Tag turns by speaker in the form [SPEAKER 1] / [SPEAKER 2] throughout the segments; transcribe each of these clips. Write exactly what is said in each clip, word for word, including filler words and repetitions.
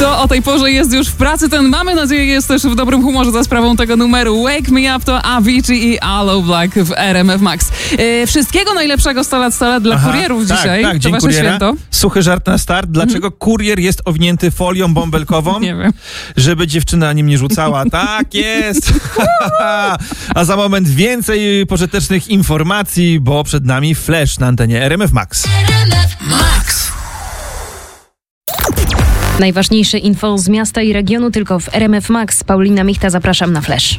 [SPEAKER 1] Kto o tej porze jest już w pracy, ten mamy nadzieję jest też w dobrym humorze za sprawą tego numeru. Wake Me Up to Avicii i Aloe Black w R M F Max. Yy, wszystkiego najlepszego sto lat, sto lat dla
[SPEAKER 2] Aha,
[SPEAKER 1] kurierów
[SPEAKER 2] tak,
[SPEAKER 1] dzisiaj.
[SPEAKER 2] Tak,
[SPEAKER 1] to
[SPEAKER 2] dzień
[SPEAKER 1] wasze
[SPEAKER 2] kuriera.
[SPEAKER 1] święto.
[SPEAKER 2] Suchy żart na start. Dlaczego kurier jest owinięty folią bąbelkową?
[SPEAKER 1] Nie wiem.
[SPEAKER 2] Żeby dziewczyna nim nie rzucała. Tak jest! A za moment więcej pożytecznych informacji, bo przed nami Flash na antenie R M F Max. Max!
[SPEAKER 3] Najważniejsze info z miasta i regionu tylko w R M F Max. Paulina Michta, zapraszam na Flash.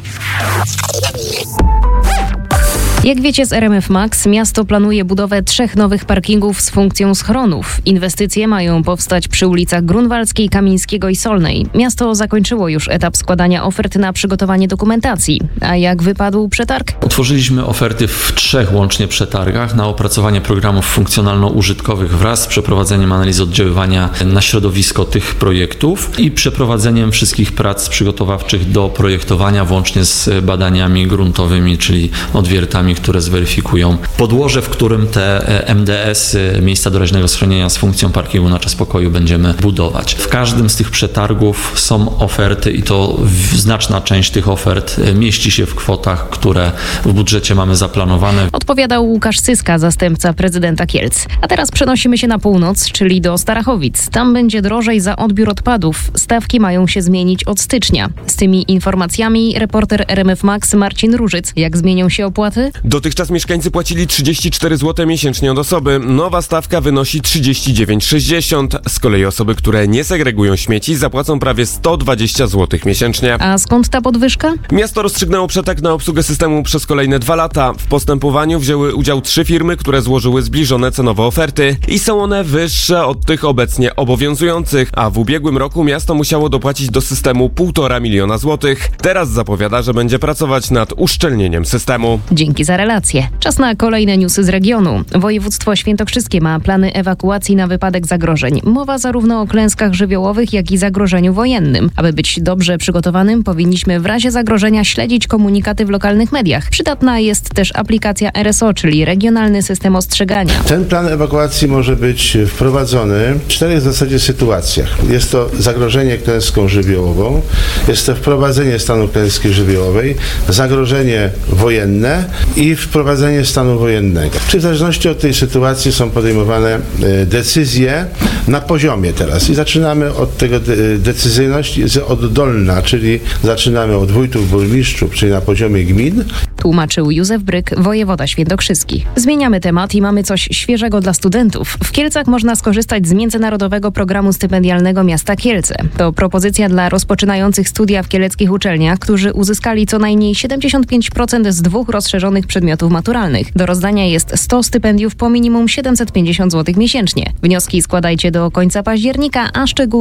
[SPEAKER 3] Jak wiecie z R M F Max, miasto planuje budowę trzech nowych parkingów z funkcją schronów. Inwestycje mają powstać przy ulicach Grunwaldzkiej, Kamińskiego i Solnej. Miasto zakończyło już etap składania ofert na przygotowanie dokumentacji. A jak wypadł przetarg?
[SPEAKER 4] Utworzyliśmy oferty w trzech łącznie przetargach na opracowanie programów funkcjonalno-użytkowych wraz z przeprowadzeniem analizy oddziaływania na środowisko tych projektów i przeprowadzeniem wszystkich prac przygotowawczych do projektowania, włącznie z badaniami gruntowymi, czyli odwiertami, które zweryfikują podłoże, w którym te M D S, miejsca doraźnego schronienia z funkcją parkingu na czas pokoju, będziemy budować. W każdym z tych przetargów są oferty i to znaczna część tych ofert mieści się w kwotach, które w budżecie mamy zaplanowane.
[SPEAKER 3] Odpowiadał Łukasz Syska, zastępca prezydenta Kielc. A teraz przenosimy się na północ, czyli do Starachowic. Tam będzie drożej za odbiór odpadów. Stawki mają się zmienić od stycznia. Z tymi informacjami reporter R M F Max Marcin Różyc. Jak zmienią się opłaty?
[SPEAKER 5] Dotychczas mieszkańcy płacili trzydzieści cztery złote miesięcznie od osoby. Nowa stawka wynosi trzydzieści dziewięć sześćdziesiąt. Z kolei osoby, które nie segregują śmieci, zapłacą prawie sto dwadzieścia złotych miesięcznie.
[SPEAKER 3] A skąd ta podwyżka?
[SPEAKER 5] Miasto rozstrzygnęło przetarg na obsługę systemu przez kolejne dwa lata. W postępowaniu wzięły udział trzy firmy, które złożyły zbliżone cenowo oferty i są one wyższe od tych obecnie obowiązujących, a w ubiegłym roku miasto musiało dopłacić do systemu półtora miliona złotych. Teraz zapowiada, że będzie pracować nad uszczelnieniem systemu.
[SPEAKER 3] Dzięki za relację. Czas na kolejne newsy z regionu. Województwo świętokrzyskie ma plany ewakuacji na wypadek zagrożeń. Mowa zarówno o klęskach żywiołowych, jak i zagrożeniu wojennym. Aby być dobrze przygotowanym, powinniśmy w razie zagrożenia śledzić komunikaty w lokalnych mediach. Przydatna jest też aplikacja R S O, czyli Regionalny System Ostrzegania.
[SPEAKER 6] Ten plan ewakuacji może być wprowadzony w czterech w zasadzie sytuacjach. Jest to zagrożenie klęską żywiołową, jest to wprowadzenie stanu klęski żywiołowej, zagrożenie wojenne i wprowadzenie stanu wojennego. Czy w zależności od tej sytuacji są podejmowane decyzje na poziomie teraz. I zaczynamy od tego, decyzyjność jest oddolna, czyli zaczynamy od wójtów, burmistrzów, czyli na poziomie gmin.
[SPEAKER 3] Tłumaczył Józef Bryk, wojewoda świętokrzyski. Zmieniamy temat i mamy coś świeżego dla studentów. W Kielcach można skorzystać z Międzynarodowego Programu Stypendialnego Miasta Kielce. To propozycja dla rozpoczynających studia w kieleckich uczelniach, którzy uzyskali co najmniej siedemdziesiąt pięć procent z dwóch rozszerzonych przedmiotów maturalnych. Do rozdania jest sto stypendiów po minimum siedemset pięćdziesiąt złotych miesięcznie. Wnioski składajcie do końca października, a szczegóły